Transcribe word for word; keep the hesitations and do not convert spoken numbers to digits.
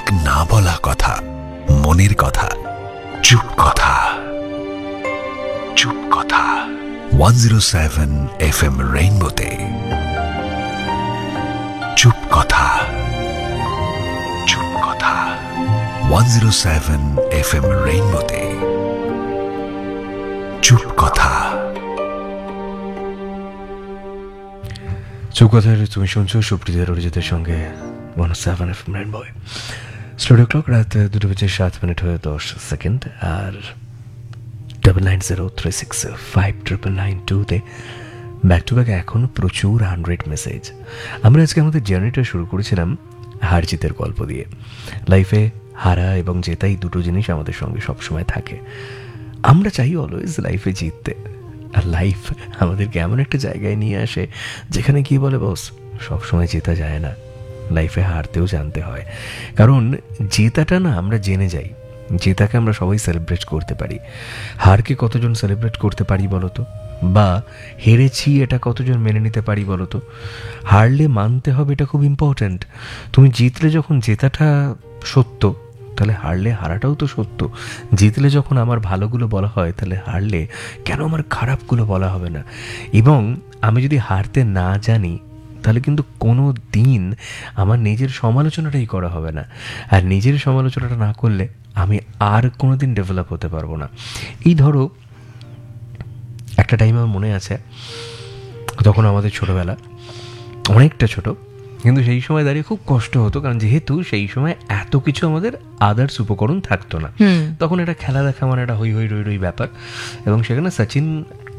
না বলা কথা, মনের কথা, চুপ কথা, চুপ কথা। One zero seven F M রেইনবোতে চুপ কথা, চুপ কথা। One zero seven F M রেইনবোতে চুপ কথা। চুপ কথা তুমি শুনছো সুপ্রিয়ার অরিজিতের সঙ্গে one seven F M rainbow. Studio clock রাত দুটো বেজে সাত মিনিট হয়ে দশ সেকেন্ড। আর double nine zero three six five triple nine টুতে ব্যাক টু ব্যাক এখন প্রচুর হান্ড্রেড মেসেজ। আমরা আজকে আমাদের জার্নিটা শুরু করেছিলাম হার জিতের গল্প দিয়ে। লাইফে হারা এবং জেতাই দুটো জিনিস আমাদের সঙ্গে সবসময় থাকে। আমরা চাই অলওয়েজ লাইফে জিততে, আর লাইফ আমাদেরকে এমন একটা জায়গায় নিয়ে আসে যেখানে কি বলে বস, সবসময় জেতা যায় না, লাইফে হারতেও জানতে হয়। কারণ জেতাটা না আমরা জেনে যাই, জেতাকে আমরা সবাই সেলিব্রেট করতে পারি, হারকে কতজন সেলিব্রেট করতে পারি বলো তো? বা হেরেছি এটা কতজন মেনে নিতে পারি বলো তো? হারলে মানতে হবে, এটা খুব ইম্পর্ট্যান্ট। তুমি জিতলে যখন জেতাটা সত্য, তাহলে হারলে হারাটাও তো সত্য। জিতলে যখন আমার ভালোগুলো বলা হয়, তাহলে হারলে কেন আমার খারাপগুলো বলা হবে না? এবং আমি যদি হারতে না জানি, তাহলে কিন্তু কোনো দিন আমার নিজের সমালোচনাটাই করা হবে না। আর নিজের সমালোচনাটা না করলে আমি আর কোনো দিন ডেভেলপ হতে পারবো না। এই ধরো একটা টাইম আমার মনে আছে, তখন আমাদের ছোটোবেলা, অনেকটা ছোট, কিন্তু সেই সময় দাঁড়িয়ে খুব কষ্ট হতো, কারণ যেহেতু সেই সময় এত কিছু আমাদের আদার্স উপকরণ থাকতো না। তখন এটা খেলা দেখা মানে একটা হই হই রই রই ব্যাপার। এবং সেখানে সচিন